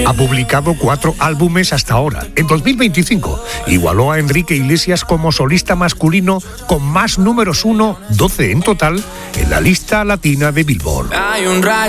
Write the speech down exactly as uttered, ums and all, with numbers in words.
Ha publicado cuatro álbumes hasta ahora. En dos mil veinticinco igualó a Enrique Iglesias como solista masculino con más números uno, doce en total, en la lista latina de Billboard. Hay un rayo